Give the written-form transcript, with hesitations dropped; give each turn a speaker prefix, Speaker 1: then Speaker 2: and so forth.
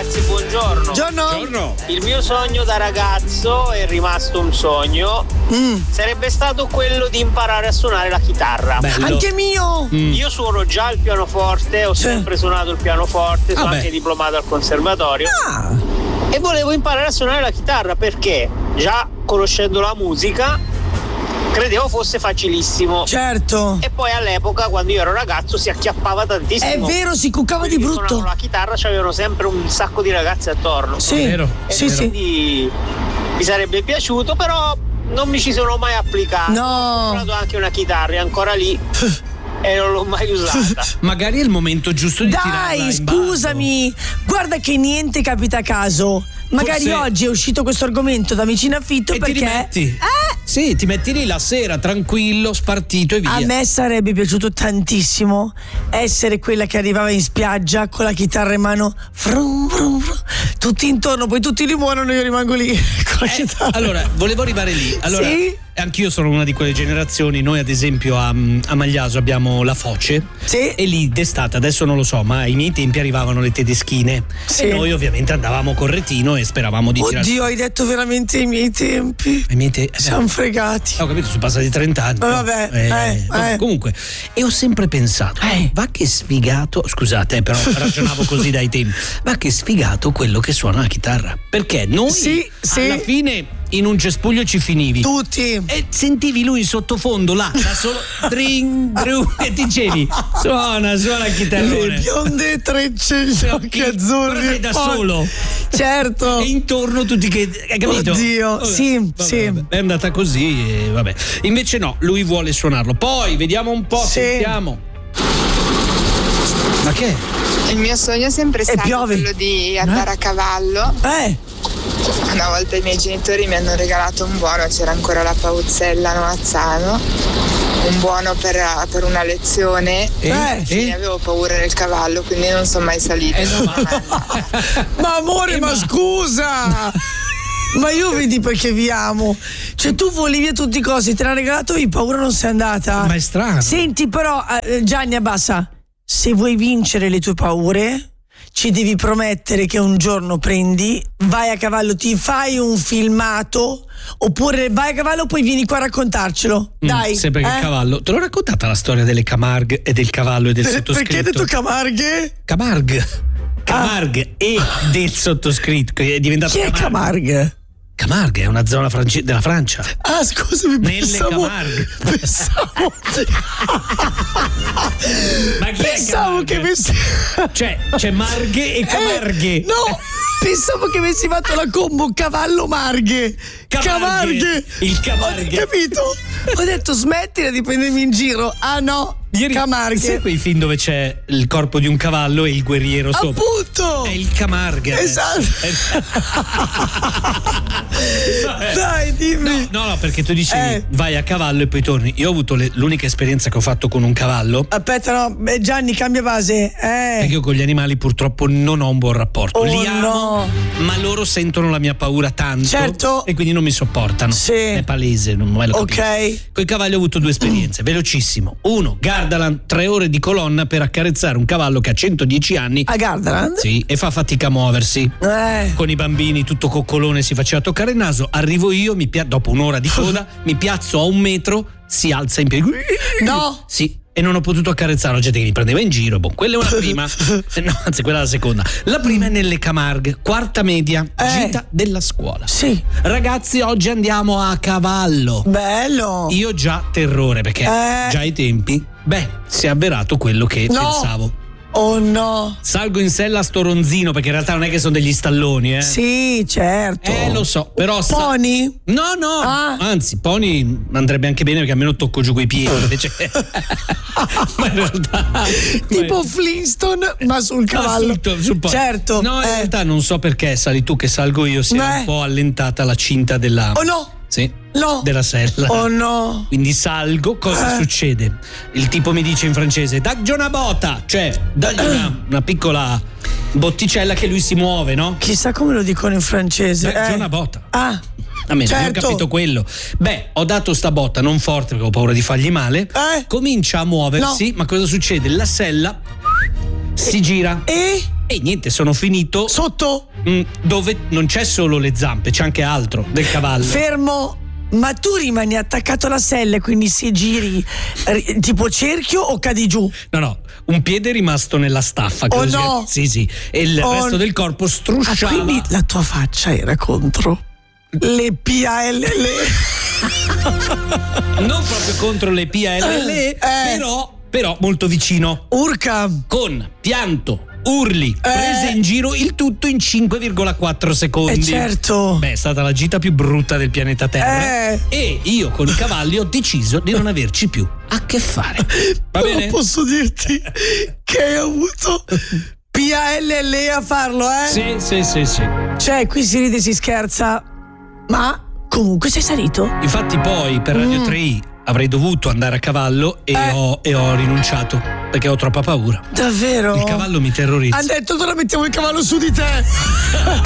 Speaker 1: ragazzi, buongiorno.
Speaker 2: Buongiorno.
Speaker 1: Il mio sogno da ragazzo è rimasto un sogno. Sarebbe stato quello di imparare a suonare la chitarra.
Speaker 2: Bello.
Speaker 3: Anche mio.
Speaker 1: Io suono già il pianoforte, ho sempre suonato il pianoforte, sono anche diplomato al conservatorio. E volevo imparare a suonare la chitarra perché già conoscendo la musica credevo fosse facilissimo.
Speaker 3: Certo.
Speaker 1: E poi all'epoca, quando io ero ragazzo, si acchiappava tantissimo.
Speaker 3: È vero, si cuccava di brutto.
Speaker 1: Suonavano la chitarra, c'avevano sempre un sacco di ragazze attorno.
Speaker 3: Sì, è vero. Sì.
Speaker 1: Quindi mi sarebbe piaciuto, però non mi ci sono mai applicato.
Speaker 3: No.
Speaker 1: Ho comprato anche una chitarra, è ancora lì. E non l'ho mai usata.
Speaker 2: Magari è il momento giusto di tirarla
Speaker 3: Dai,
Speaker 2: in
Speaker 3: scusami. Guarda che niente capita a caso. Magari
Speaker 2: Forse...
Speaker 3: oggi è uscito questo argomento da Vicino Affitto
Speaker 2: e
Speaker 3: perché
Speaker 2: ti rimetti. Sì, ti metti lì la sera tranquillo, spartito e via.
Speaker 3: A me sarebbe piaciuto tantissimo essere quella che arrivava in spiaggia con la chitarra in mano, frum, frum, frum, tutti intorno, poi tutti li muoiono e io rimango lì con la chitarra.
Speaker 2: Allora, volevo arrivare lì. Allora,
Speaker 3: sì?
Speaker 2: Anch'io sono una di quelle generazioni. Noi ad esempio a Magliaso abbiamo la foce.
Speaker 3: Sì.
Speaker 2: E lì d'estate, adesso non lo so, ma ai miei tempi arrivavano le tedeschine.
Speaker 3: Sì.
Speaker 2: E noi ovviamente andavamo col retino e speravamo di tirare.
Speaker 3: Oddio, hai detto veramente i miei tempi.
Speaker 2: I miei tempi.
Speaker 3: Siamo fregati.
Speaker 2: Ho capito, sono passati 30 anni.
Speaker 3: Vabbè,
Speaker 2: Comunque, e ho sempre pensato, va che sfigato, scusate, però ragionavo così dai tempi, va che sfigato quello che suona la chitarra. Perché noi alla fine in un cespuglio ci finivi.
Speaker 3: Tutti.
Speaker 2: E sentivi lui in sottofondo là, da solo e ti dicevi, suona il chitarrone.
Speaker 3: Le bionde trecce, gli occhi azzurri.
Speaker 2: Sei da solo.
Speaker 3: Certo.
Speaker 2: E intorno tutti che, hai capito?
Speaker 3: Oddio,
Speaker 2: vabbè,
Speaker 3: sì.
Speaker 2: Vabbè. È andata così e vabbè. Invece no, lui vuole suonarlo. Poi vediamo un po', sentiamo. Ma che è?
Speaker 4: Il mio sogno è sempre stato quello di andare a cavallo. Una volta i miei genitori mi hanno regalato un buono, c'era ancora la Pauzzella a Noazzano, un buono per una lezione e avevo paura del cavallo, quindi non sono mai salita.
Speaker 3: Ma amore, ma scusa! Ma io vedi perché vi amo. Cioè tu volevi a tutti i costi, te l'ha regalato, io paura non sei andata.
Speaker 2: Ma è strano.
Speaker 3: Senti però, Gianni, abbassa. Se vuoi vincere le tue paure, ci devi promettere che un giorno vai a cavallo, ti fai un filmato, oppure vai a cavallo poi vieni qua a raccontarcelo. Dai.
Speaker 2: Sempre che il cavallo. Te l'ho raccontata la storia delle Camargue e del cavallo e del sottoscritto?
Speaker 3: Perché hai detto Camargue?
Speaker 2: Camargue e del sottoscritto, che è diventato
Speaker 3: Chi è Camargue?
Speaker 2: Camargue è una zona della Francia.
Speaker 3: Ah, scusami,
Speaker 2: nelle Camargue. Ma chi
Speaker 3: pensavo che avessi...
Speaker 2: Cioè, c'è Marghe e Camargue.
Speaker 3: No, pensavo che avessi fatto la combo cavallo Marghe. Camargue.
Speaker 2: Il Camargue.
Speaker 3: Ho capito? Ho detto smettila di prendermi in giro. Ah no, Camargue.
Speaker 2: Sai quei film dove c'è il corpo di un cavallo e il guerriero sopra?
Speaker 3: Appunto.
Speaker 2: È il Camargue.
Speaker 3: Esatto. Dai, dimmi.
Speaker 2: No, perché tu dici vai a cavallo e poi torni. Io ho avuto l'unica esperienza che ho fatto con un cavallo.
Speaker 3: Aspetta, no, Gianni, cambia base.
Speaker 2: Perché io con gli animali purtroppo non ho un buon rapporto. Li amo, ma loro sentono la mia paura tanto.
Speaker 3: Certo.
Speaker 2: E quindi non mi sopportano.
Speaker 3: Sì.
Speaker 2: È palese, non me lo capisco.
Speaker 3: Ok.
Speaker 2: Con i cavalli ho avuto due esperienze, velocissimo. Uno, Gardaland, 3 ore di colonna per accarezzare un cavallo che ha 110 anni.
Speaker 3: A Gardaland?
Speaker 2: Sì, e fa fatica a muoversi. Con i bambini tutto coccolone, si faceva toccare il naso. Arrivo io, dopo un'ora di coda, mi piazzo a 1 metro, si alza in piedi.
Speaker 3: No.
Speaker 2: Sì. E non ho potuto accarezzare la gente che mi prendeva in giro. Quella è una prima. No, anzi, quella è la seconda. La prima è nelle Camargue, quarta media, gita della scuola.
Speaker 3: Sì.
Speaker 2: Ragazzi, oggi andiamo a cavallo.
Speaker 3: Bello.
Speaker 2: Io già terrore, perché già ai tempi, si è avverato quello che pensavo.
Speaker 3: Oh no.
Speaker 2: Salgo in sella a sto ronzino, perché in realtà non è che sono degli stalloni,
Speaker 3: Sì, certo.
Speaker 2: Lo so, però
Speaker 3: Pony?
Speaker 2: No, anzi, pony andrebbe anche bene perché almeno tocco giù coi piedi. Invece... ma in realtà
Speaker 3: tipo Flintstone, ma sul cavallo.
Speaker 2: Sul pony.
Speaker 3: Certo.
Speaker 2: No, in realtà non so perché sali tu che salgo io, si è un po' allentata la cinta della...
Speaker 3: Oh no.
Speaker 2: Sì.
Speaker 3: No.
Speaker 2: Della sella.
Speaker 3: Oh no.
Speaker 2: Quindi salgo, cosa succede? Il tipo mi dice in francese dagli una botta, cioè dagli una piccola botticella che lui si muove, no?
Speaker 3: Chissà come lo dicono in francese.
Speaker 2: Dagli una botta.
Speaker 3: Ah.
Speaker 2: A me non ho capito quello. Ho dato sta botta, non forte perché ho paura di fargli male. Comincia a muoversi, ma cosa succede? La sella si gira. E niente, sono finito
Speaker 3: sotto?
Speaker 2: Dove non c'è solo le zampe, c'è anche altro del cavallo.
Speaker 3: Fermo. Ma tu rimani attaccato alla sella, quindi se giri tipo cerchio o cadi giù?
Speaker 2: No, un piede è rimasto nella staffa.
Speaker 3: Oh no!
Speaker 2: Sì, e il resto del corpo strusciava.
Speaker 3: Quindi la tua faccia era contro le PALL.
Speaker 2: Non proprio contro le PALL, però molto vicino.
Speaker 3: Urca!
Speaker 2: Con pianto, urli, prese in giro, il tutto in 5,4 secondi.
Speaker 3: Certo.
Speaker 2: Beh, è stata la gita più brutta del pianeta Terra. E io con i cavalli ho deciso di non averci più a che fare. Va bene?
Speaker 3: Posso dirti che hai avuto PALL a farlo,
Speaker 2: Sì.
Speaker 3: Cioè, qui si ride e si scherza, ma comunque sei salito.
Speaker 2: Infatti poi per Radio 3i avrei dovuto andare a cavallo e ho rinunciato perché ho troppa paura.
Speaker 3: Davvero?
Speaker 2: Il cavallo mi terrorizza.
Speaker 3: Ha detto allora mettiamo il cavallo su di te.